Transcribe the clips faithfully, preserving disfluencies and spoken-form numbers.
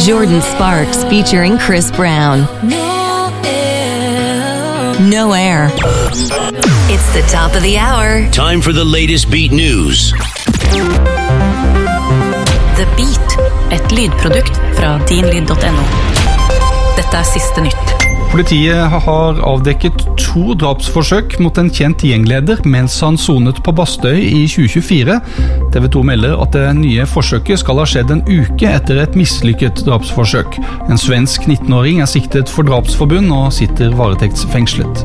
Jordan Sparks featuring Chris Brown. No Air. It's the top of the hour. Time for the latest Beat News. The Beat, et lydprodukt fra din lyd punktum no. Dette er siste nytt. Politiet har avdekket to drapsforsøk mot en kjent gjengleder mens han sonet på Bastøy i tjue tjuefire. T V to melder at det nye forsøket skal ha skjedd en uke etter et mislykket drapsforsøk. En svensk nittenåring er siktet for drapsforbund og sitter varetektsfengslet.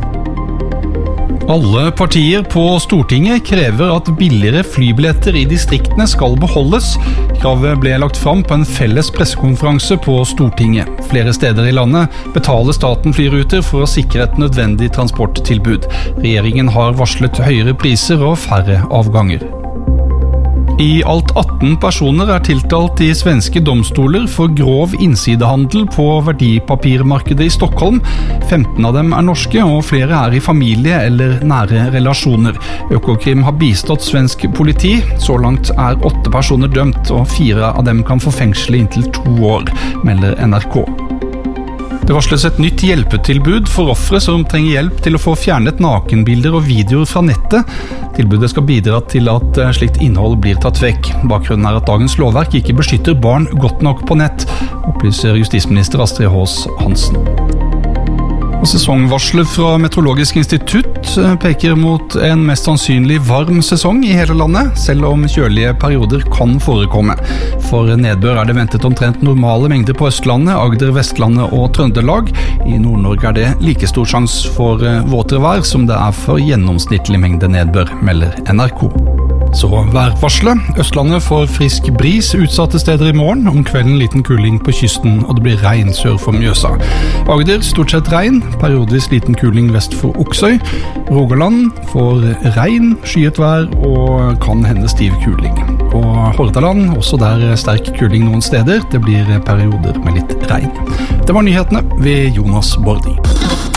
Alle partier på Stortinget krever at billigere flybilletter i distriktene skal beholdes. Kravet ble lagt fram på en felles pressekonferanse på Stortinget. Flere steder i landet betaler staten flyruter for å sikre et nødvendig transporttilbud. Regjeringen har varslet høyere priser og færre avganger. I alt atten personer er tiltalt i svenske domstoler for grov innsidehandel på verdipapirmarkedet i Stockholm. femten av dem er norske, og flere er i familie eller nære relasjoner. Økokrim har bistått svensk politi. Så langt er åtte personer dømt, og fire av dem kan få fengsel i inntil to år, melder N R K. Det varsles et nytt hjelpetilbud for ofre som trenger hjelp til å få fjernet nakenbilder og videoer fra nettet. Tilbudet skal bidra til at slikt innhold blir tatt vekk. Bakgrunnen er at dagens lovverk ikke beskytter barn godt nok på nett, opplyser justisminister Astrid Haas Hansen. Og sesongvarsler fra Meteorologisk institutt peker mot en mest sannsynlig varm sesong i hele landet, selv om kjølige perioder kan forekomme. For nedbør er det ventet omtrent normale mengder på Østlandet, Agder, Vestlandet og Trøndelag. I Nord-Norge er det like stor sjans for våtere vær som det er for gjennomsnittlig mengde nedbør, melder N R K. Så værvarslet. Østlandet får frisk bris utsatte steder i morgen. Om kvelden liten kuling på kysten, og det blir regn sør for Mjøsa. Agder stort sett regn, periodisk liten kuling vest for Oksøy. Rogaland får regn, skyet vær og kan hende stiv kuling. Og Hordaland, også der sterk kuling noen steder. Det blir perioder med litt regn. Det var nyhetene ved Jonas Bordi.